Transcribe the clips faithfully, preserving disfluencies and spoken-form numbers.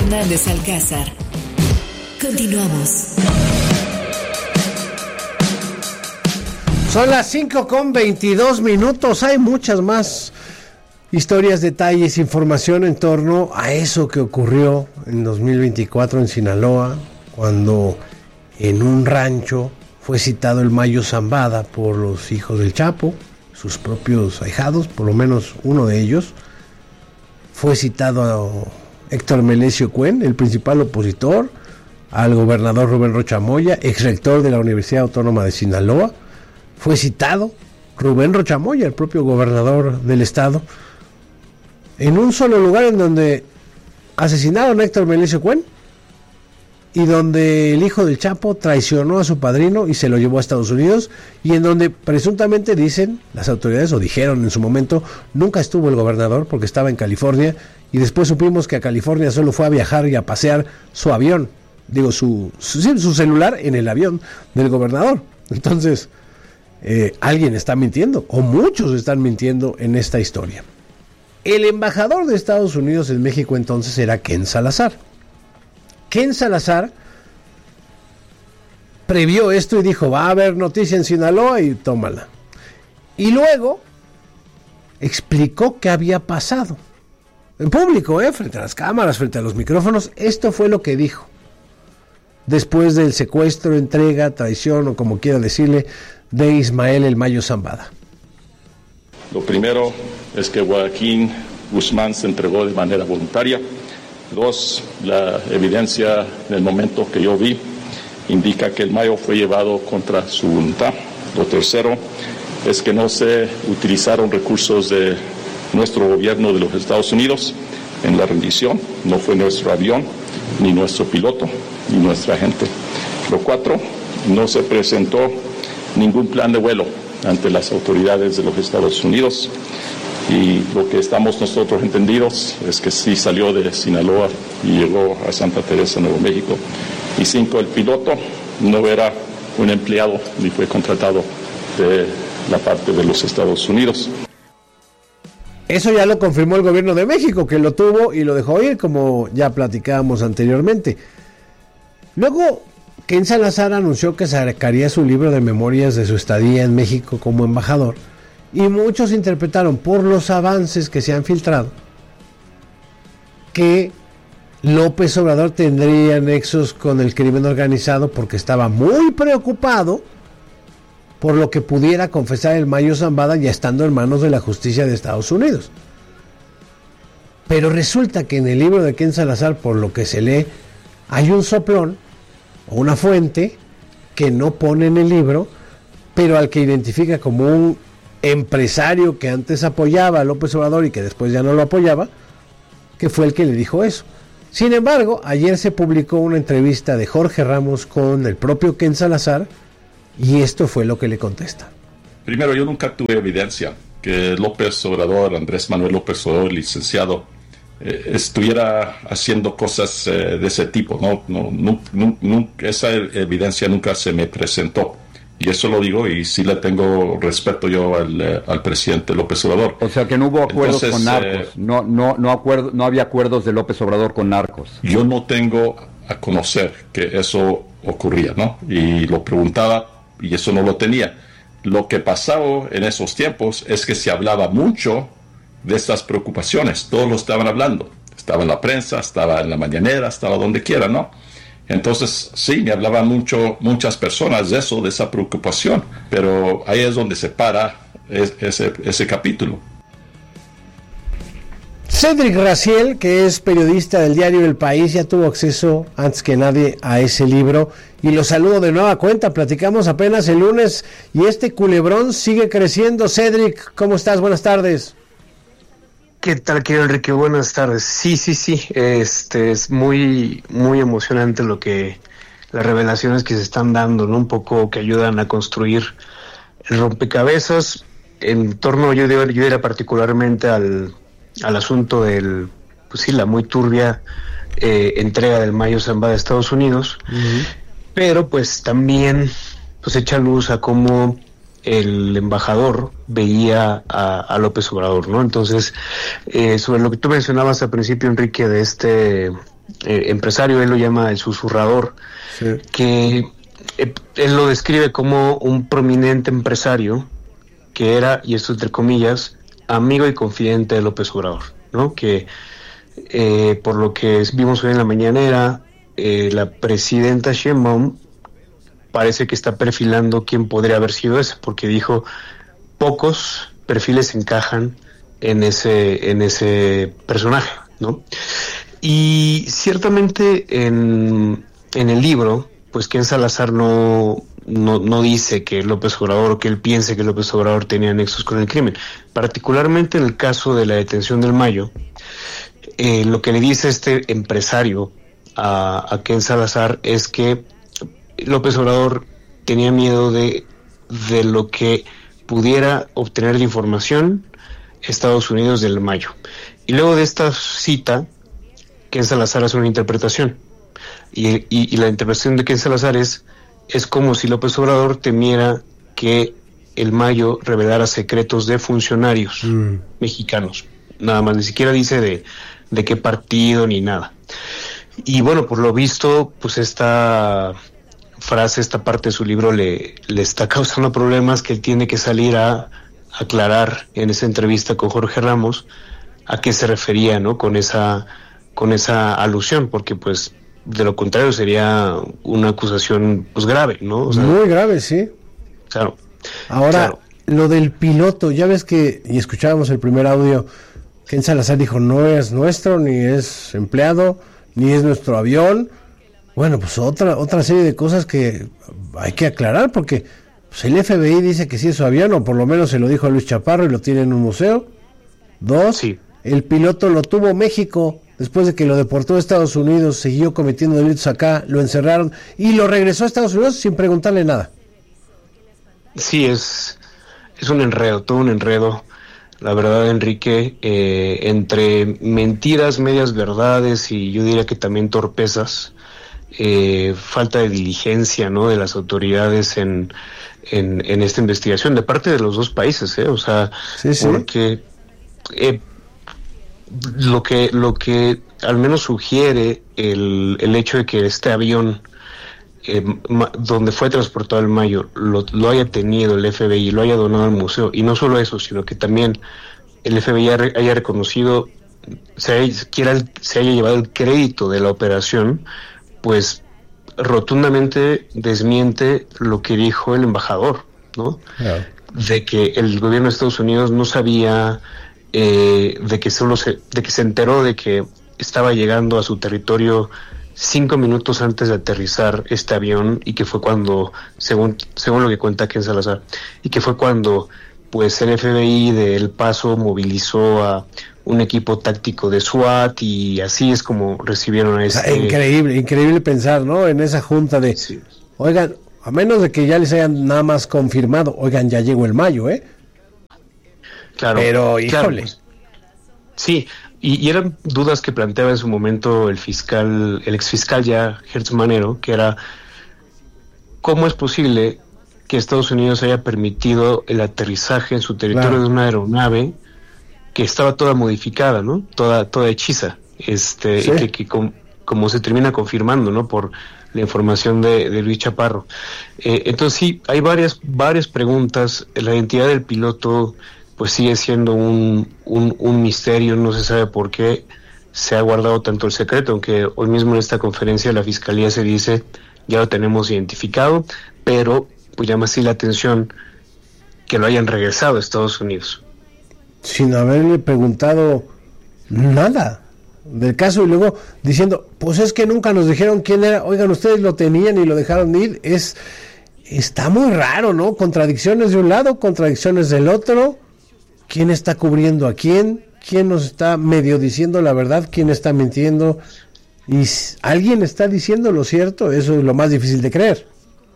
Fernández Alcázar. Continuamos. Son las cinco con veintidós minutos. Hay muchas más historias, detalles, información en torno a eso que ocurrió en dos mil veinticuatro en Sinaloa, cuando en un rancho fue citado el Mayo Zambada por los hijos del Chapo, sus propios ahijados, por lo menos uno de ellos. Fue citado a Héctor Melesio Cuen, el principal opositor, al gobernador Rubén Rocha Moya, exrector de la Universidad Autónoma de Sinaloa. Fue citado Rubén Rocha Moya, el propio gobernador del estado, en un solo lugar en donde asesinaron a Héctor Melesio Cuen y donde el hijo del Chapo traicionó a su padrino y se lo llevó a Estados Unidos, y en donde presuntamente dicen las autoridades, o dijeron en su momento, nunca estuvo el gobernador porque estaba en California, y después supimos que a California solo fue a viajar y a pasear su avión, digo su, su, su celular en el avión del gobernador. Entonces, eh, alguien está mintiendo, o muchos están mintiendo en esta historia. El embajador de Estados Unidos en México entonces era Ken Salazar. Ken Salazar previó esto y dijo, va a haber noticia en Sinaloa y tómala. Y luego explicó qué había pasado. En público, ¿eh? Frente a las cámaras, frente a los micrófonos. Esto fue lo que dijo. Después del secuestro, entrega, traición o como quiera decirle, de Ismael El Mayo Zambada. Lo primero es que Joaquín Guzmán se entregó de manera voluntaria. Dos, la evidencia en el momento que yo vi indica que el Mayo fue llevado contra su voluntad. Lo tercero es que no se utilizaron recursos de nuestro gobierno de los Estados Unidos en la rendición. No fue nuestro avión, ni nuestro piloto, ni nuestra gente. Lo cuatro, no se presentó ningún plan de vuelo ante las autoridades de los Estados Unidos. Y lo que estamos nosotros entendidos es que sí salió de Sinaloa y llegó a Santa Teresa, Nuevo México. Y cinco, el piloto no era un empleado ni fue contratado de la parte de los Estados Unidos. Eso ya lo confirmó el gobierno de México, que lo tuvo y lo dejó ir, como ya platicábamos anteriormente. Luego, Ken Salazar anunció que sacaría su libro de memorias de su estadía en México como embajador. Y muchos interpretaron, por los avances que se han filtrado, que López Obrador tendría nexos con el crimen organizado porque estaba muy preocupado por lo que pudiera confesar el Mayo Zambada ya estando en manos de la justicia de Estados Unidos. Pero resulta que en el libro de Ken Salazar, por lo que se lee, hay un soplón o una fuente que no pone en el libro, pero al que identifica como un empresario que antes apoyaba a López Obrador y que después ya no lo apoyaba, que fue el que le dijo eso. Sin embargo, ayer se publicó una entrevista de Jorge Ramos con el propio Ken Salazar y esto fue lo que le contesta. Primero, yo nunca tuve evidencia que López Obrador, Andrés Manuel López Obrador, licenciado, eh, estuviera haciendo cosas eh, de ese tipo. No, no, no, no, no, esa evidencia nunca se me presentó. Y eso lo digo y sí le tengo respeto yo al, eh, al presidente López Obrador. O sea que no hubo acuerdos Entonces, con narcos, eh, no, no, no, acuerdo, no había acuerdos de López Obrador con narcos. Yo no tengo a conocer que eso ocurría, ¿no? Y lo preguntaba y eso no lo tenía. Lo que pasaba en esos tiempos es que se hablaba mucho de estas preocupaciones, todos lo estaban hablando. Estaba en la prensa, estaba en la mañanera, estaba donde quiera, ¿no? Entonces, sí, me hablaban mucho, muchas personas de eso, de esa preocupación, pero ahí es donde se para es, ese, ese capítulo. Cédric Raziel, que es periodista del diario El País, ya tuvo acceso antes que nadie a ese libro y lo saludo de nueva cuenta. Platicamos apenas el lunes y este culebrón sigue creciendo. Cédric, ¿cómo estás? Buenas tardes. ¿Qué tal, querido Enrique? Buenas tardes. Sí, sí, sí, este es muy, muy emocionante lo que, las revelaciones que se están dando, ¿no? Un poco que ayudan a construir el rompecabezas en torno, yo diría, yo diría particularmente al, al asunto del, pues sí, la muy turbia eh, entrega del Mayo Zambada de Estados Unidos, uh-huh. Pero pues también pues echa luz a cómo el embajador veía a, a López Obrador, ¿no? Entonces, eh, sobre lo que tú mencionabas al principio, Enrique, de este eh, empresario, él lo llama el susurrador, sí. que eh, él lo describe como un prominente empresario que era, y esto entre comillas, amigo y confidente de López Obrador, ¿no? Que eh, por lo que vimos hoy en la mañanera, eh, la presidenta Sheinbaum parece que está perfilando quién podría haber sido ese, porque dijo, pocos perfiles encajan en ese, en ese personaje, ¿no? Y ciertamente en, en el libro, pues Ken Salazar no, no, no dice que López Obrador, o que él piense que López Obrador tenía nexos con el crimen. Particularmente en el caso de la detención del Mayo, eh, lo que le dice este empresario a, a Ken Salazar es que López Obrador tenía miedo de, de lo que pudiera obtener de información Estados Unidos del Mayo. Y luego de esta cita, Ken Salazar hace una interpretación. Y, y, y la interpretación de Ken Salazar es, es como si López Obrador temiera que el Mayo revelara secretos de funcionarios mm. mexicanos. Nada más, ni siquiera dice de, de qué partido ni nada. Y bueno, por lo visto, pues esta frase, esta parte de su libro le, le está causando problemas, que él tiene que salir a aclarar en esa entrevista con Jorge Ramos a qué se refería, ¿no? Con esa, con esa alusión, porque pues de lo contrario sería una acusación pues grave, ¿no? O sea, muy grave, sí. Claro. Ahora, claro. Lo del piloto, ya ves que, y escuchábamos el primer audio, Ken Salazar dijo, no es nuestro, ni es empleado, ni es nuestro avión. Bueno, pues otra otra serie de cosas que hay que aclarar, porque pues el F B I dice que sí es su avión, o por lo menos se lo dijo a Luis Chaparro y lo tiene en un museo. Dos, sí. El piloto lo tuvo México, después de que lo deportó a Estados Unidos, siguió cometiendo delitos acá, lo encerraron y lo regresó a Estados Unidos sin preguntarle nada. Sí, es, es un enredo, todo un enredo. La verdad, Enrique, eh, entre mentiras, medias verdades y yo diría que también torpezas, eh, falta de diligencia, ¿no?, de las autoridades en, en, en esta investigación, de parte de los dos países, ¿eh? O sea, sí, sí. porque eh, lo que lo que al menos sugiere el, el hecho de que este avión Eh, ma, donde fue transportado el Mayo lo, lo haya tenido el F B I, lo haya donado al museo, y no solo eso, sino que también el F B I haya, haya reconocido, se haya, quiera, se haya llevado el crédito de la operación, pues rotundamente desmiente lo que dijo el embajador, ¿no? Yeah. De que el gobierno de Estados Unidos no sabía, eh, de que solo se, de que se enteró de que estaba llegando a su territorio cinco minutos antes de aterrizar este avión, y que fue cuando, según según lo que cuenta Ken Salazar, y que fue cuando pues el F B I de El Paso movilizó a un equipo táctico de SWAT, y así es como recibieron a este... O sea, increíble, increíble pensar, ¿no?, en esa junta de, sí. Oigan, a menos de que ya les hayan nada más confirmado, oigan, ya llegó el Mayo, ¿eh? Claro. Pero, híjole. Claro. Sí, Y, y eran dudas que planteaba en su momento el fiscal, el exfiscal ya Hertz Manero, que era ¿cómo es posible que Estados Unidos haya permitido el aterrizaje en su territorio claro. de una aeronave que estaba toda modificada, ¿no? Toda, toda hechiza, este, ¿sí? y que, que com, como se termina confirmando, ¿no?, por la información de, de Luis Chaparro. Eh, entonces sí, hay varias, varias preguntas. La identidad del piloto pues sigue siendo un, un, un misterio, no se sabe por qué se ha guardado tanto el secreto, aunque hoy mismo en esta conferencia la Fiscalía se dice, ya lo tenemos identificado, pero pues llama así la atención que lo hayan regresado a Estados Unidos. Sin haberle preguntado nada del caso, y luego diciendo, pues es que nunca nos dijeron quién era, oigan, ustedes lo tenían y lo dejaron ir. Es, está muy raro, ¿no? Contradicciones de un lado, contradicciones del otro. ¿Quién está cubriendo a quién? ¿Quién nos está medio diciendo la verdad? ¿Quién está mintiendo? ¿Y alguien está diciendo lo cierto? Eso es lo más difícil de creer.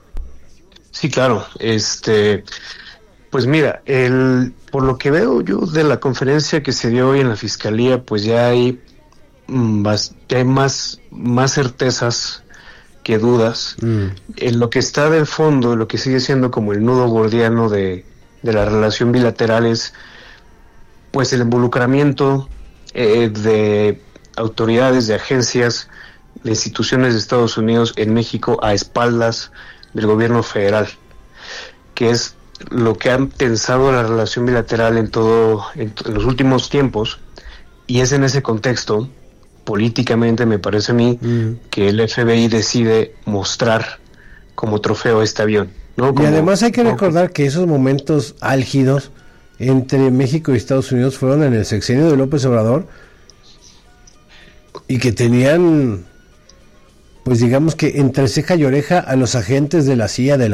Sí, claro. Este, pues mira, el, por lo que veo yo de la conferencia que se dio hoy en la Fiscalía, pues ya hay, más, ya hay más, más certezas que dudas. Mm. En lo que está de fondo, lo que sigue siendo como el nudo gordiano de, de la relación bilateral es pues el involucramiento eh, de autoridades, de agencias, de instituciones de Estados Unidos en México a espaldas del gobierno federal, que es lo que han tensado la relación bilateral en todo en, en los últimos tiempos, y es en ese contexto, políticamente me parece a mí, mm. que el F B I decide mostrar como trofeo este avión, ¿no? Como, y además hay que recordar que esos momentos álgidos entre México y Estados Unidos fueron en el sexenio de López Obrador, y que tenían, pues digamos que entre ceja y oreja a los agentes de la C I A, de la